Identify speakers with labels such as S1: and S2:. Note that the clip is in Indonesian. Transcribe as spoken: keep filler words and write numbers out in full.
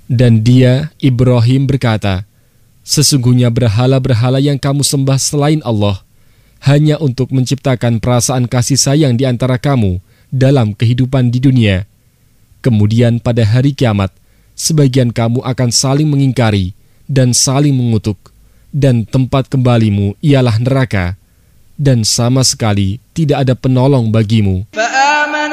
S1: Dan dia, Ibrahim, berkata, sesungguhnya berhala-berhala yang kamu sembah selain Allah hanya untuk menciptakan perasaan kasih sayang di antara kamu dalam kehidupan di dunia. Kemudian pada hari kiamat, sebagian kamu akan saling mengingkari dan saling mengutuk, dan tempat kembalimu ialah neraka, dan sama sekali tidak ada penolong bagimu.